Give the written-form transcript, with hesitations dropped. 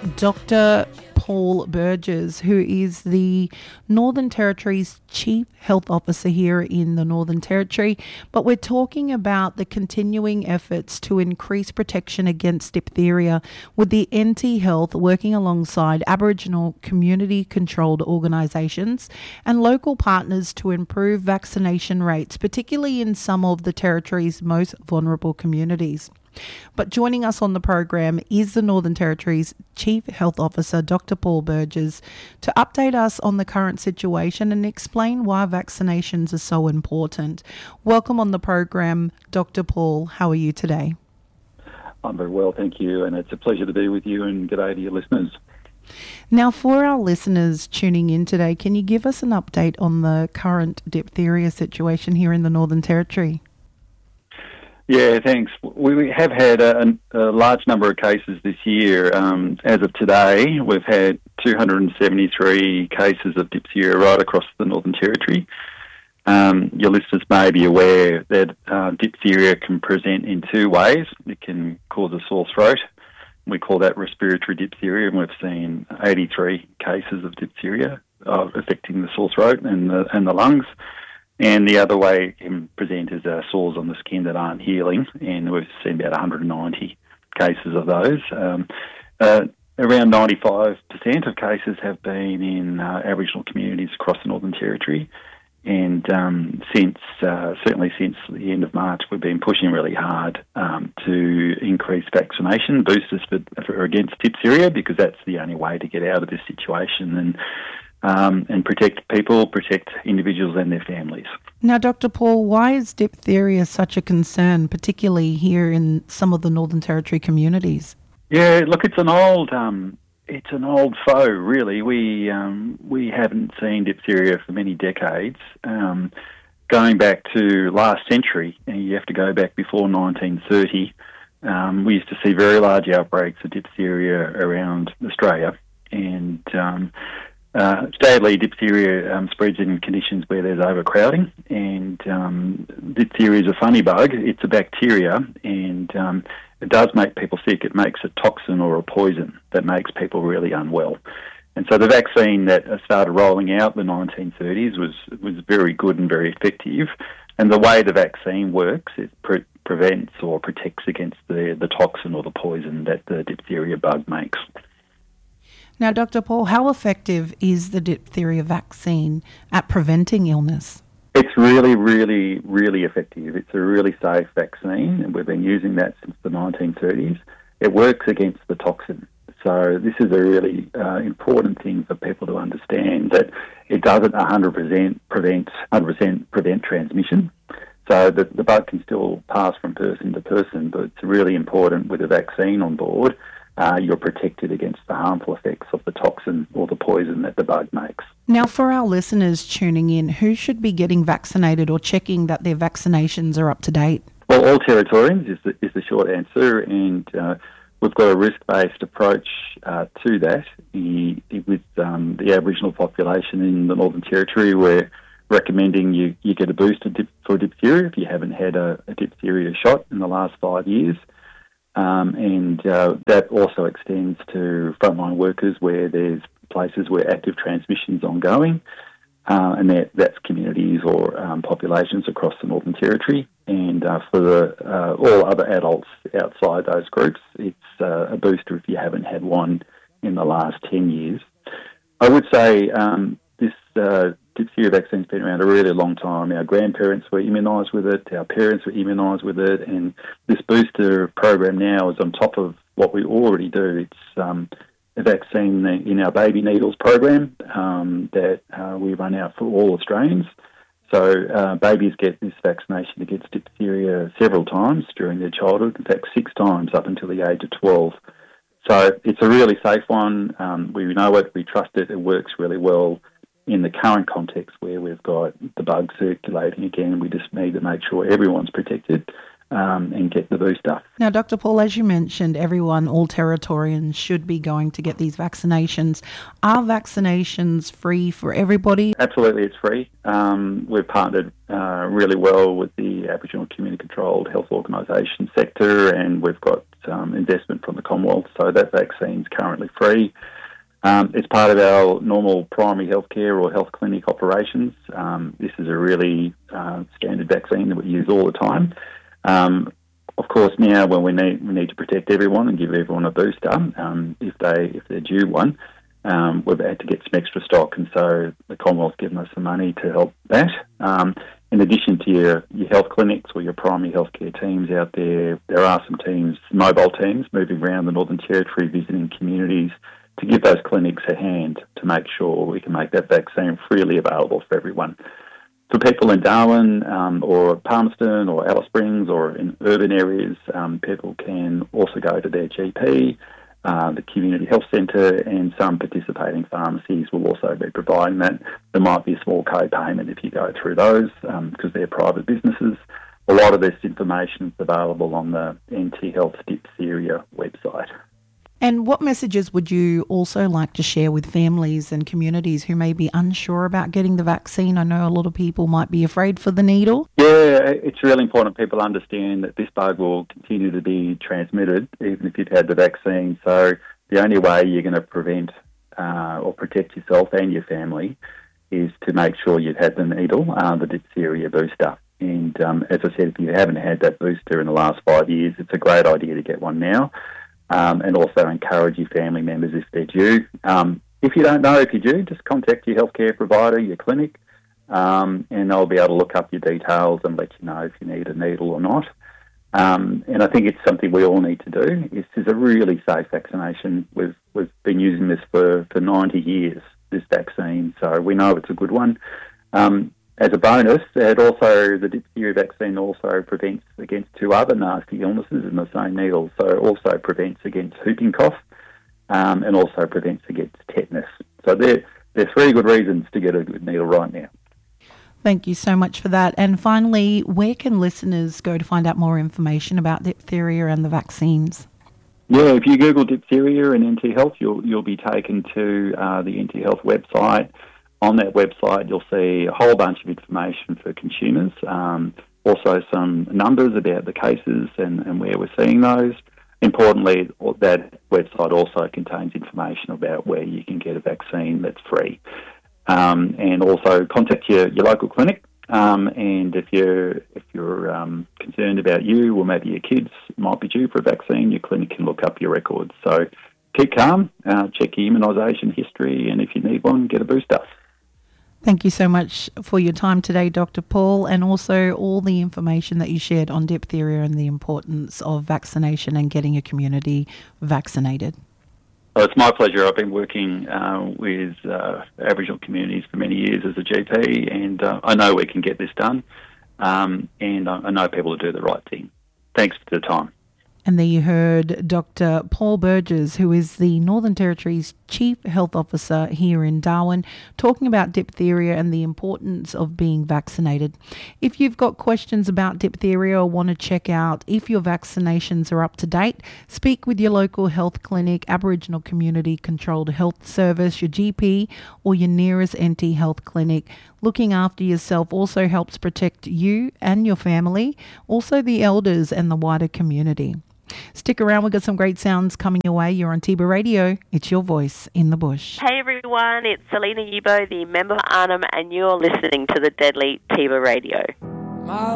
Dr. Paul Burgess, who is the Northern Territory's Chief Health Officer here in the Northern Territory. But we're talking about the continuing efforts to increase protection against diphtheria, with the NT Health working alongside Aboriginal community-controlled organisations and local partners to improve vaccination rates, particularly in some of the Territory's most vulnerable communities. But joining us on the program is the Northern Territory's Chief Health Officer, Dr. Paul Burgess, to update us on the current situation and explain why vaccinations are so important. Welcome on the program, Dr. Paul. How are you today? I'm very well, thank you, and it's a pleasure to be with you, and g'day to your listeners. Now, for our listeners tuning in today, can you give us an update on the current diphtheria situation here in the Northern Territory? Yeah, thanks. We have had a large number of cases this year. As of today, we've had 273 cases of diphtheria right across the Northern Territory. Your listeners may be aware that diphtheria can present in two ways. It can cause a sore throat. We call that respiratory diphtheria, and we've seen 83 cases of diphtheria affecting the sore throat and the lungs. And the other way it can present is sores on the skin that aren't healing, and we've seen about 190 cases of those. Around 95% of cases have been in Aboriginal communities across the Northern Territory, and certainly since the end of March, we've been pushing really hard to increase vaccination boosters for against diphtheria, because that's the only way to get out of this situation and protect people, protect individuals and their families. Now, Dr. Paul, why is diphtheria such a concern, particularly here in some of the Northern Territory communities? Yeah, look, it's an old foe, really. We haven't seen diphtheria for many decades. Going back to last century, and you have to go back before 1930, we used to see very large outbreaks of diphtheria around Australia, and sadly, diphtheria spreads in conditions where there's overcrowding, and diphtheria is a funny bug. It's a bacteria, and it does make people sick. It makes a toxin or a poison that makes people really unwell. And so the vaccine that started rolling out in the 1930s was very good and very effective. And the way the vaccine works, it prevents or protects against the toxin or the poison that the diphtheria bug makes. Now, Dr. Paul, how effective is the diphtheria vaccine at preventing illness? It's really, really, really effective. It's a really safe vaccine, and we've been using that since the 1930s. It works against the toxin. So this is a really important thing for people to understand, that it doesn't 100% prevent transmission. So the bug can still pass from person to person, but it's really important with a vaccine on board. You're protected against the harmful effects of the toxin or the poison that the bug makes. Now, for our listeners tuning in, who should be getting vaccinated or checking that their vaccinations are up to date? Well, all Territorians is the short answer, and we've got a risk-based approach to that. With the Aboriginal population in the Northern Territory, we're recommending you get a booster for diphtheria if you haven't had a diphtheria shot in the last 5 years. And that also extends to frontline workers where there's places where active transmission is ongoing, and that's communities or populations across the Northern Territory. And for all other adults outside those groups, it's a booster if you haven't had one in the last 10 years. I would say this diphtheria vaccine's been around a really long time. Our grandparents were immunised with it, our parents were immunised with it, and this booster program now is on top of what we already do. It's a vaccine in our baby needles program that we run out for all Australians. So babies get this vaccination against diphtheria several times during their childhood, in fact 6 times up until the age of 12. So it's a really safe one. We know it, we trust it, it works really well. In the current context where we've got the bug circulating again, we just need to make sure everyone's protected. and get the booster. Now, Dr. Paul, as you mentioned, everyone, all Territorians should be going to get these vaccinations. Are vaccinations free for everybody? Absolutely, it's free. We've partnered really well with the Aboriginal Community-Controlled Health Organisation sector, and we've got investment from the Commonwealth, so that vaccine's currently free. It's part of our normal primary healthcare or health clinic operations. This is a really standard vaccine that we use all the time. Of course, now when we need to protect everyone and give everyone a booster, if they're due one, we've had to get some extra stock, and so the Commonwealth's given us some money to help that. In addition to your health clinics or your primary healthcare teams out there, there are some teams, mobile teams, moving around the Northern Territory, visiting communities to give those clinics a hand to make sure we can make that vaccine freely available for everyone. For people in Darwin or Palmerston or Alice Springs or in urban areas, people can also go to their GP, the community health centre, and some participating pharmacies will also be providing that. There might be a small co-payment if you go through those because they're private businesses. A lot of this information is available on the NT Health Diphtheria website. And what messages would you also like to share with families and communities who may be unsure about getting the vaccine? I know a lot of people might be afraid for the needle. Yeah, it's really important people understand that this bug will continue to be transmitted even if you've had the vaccine. So the only way you're going to prevent or protect yourself and your family is to make sure you've had the needle, the diphtheria booster. And as I said, if you haven't had that booster in the last 5 years, it's a great idea to get one now. And also encourage your family members if they're due. If you don't know if you're due, just contact your healthcare provider, your clinic, and they'll be able to look up your details and let you know if you need a needle or not. And I think it's something we all need to do. This is a really safe vaccination. We've been using this for 90 years, this vaccine, so we know it's a good one. As a bonus, the diphtheria vaccine also prevents against two other nasty illnesses in the same needle. So it also prevents against whooping cough and also prevents against tetanus. So there are three good reasons to get a good needle right now. Thank you so much for that. And finally, where can listeners go to find out more information about diphtheria and the vaccines? Yeah, if you Google diphtheria and NT Health, you'll be taken to the NT Health website. On that website, you'll see a whole bunch of information for consumers, also some numbers about the cases and where we're seeing those. Importantly, that website also contains information about where you can get a vaccine that's free. And also contact your local clinic. And if you're concerned about you or maybe your kids might be due for a vaccine, your clinic can look up your records. So keep calm, check your immunisation history, and if you need one, get a booster. Thank you so much for your time today, Dr. Paul, and also all the information that you shared on diphtheria and the importance of vaccination and getting a community vaccinated. Well, it's my pleasure. I've been working with Aboriginal communities for many years as a GP, and I know we can get this done, and I know people will do the right thing. Thanks for the time. And there you heard Dr. Paul Burgess, who is the Northern Territory's Chief Health Officer here in Darwin, talking about diphtheria and the importance of being vaccinated. If you've got questions about diphtheria or want to check out if your vaccinations are up to date, speak with your local health clinic, Aboriginal Community Controlled Health Service, your GP, or your nearest NT Health clinic. Looking after yourself also helps protect you and your family, also the elders and the wider community. Stick around, we've got some great sounds coming your way. You're on Tiba Radio. It's your voice in the bush. Hey everyone, it's Selena Yibo, the member for Arnhem, and you're listening to the Deadly Tiba Radio.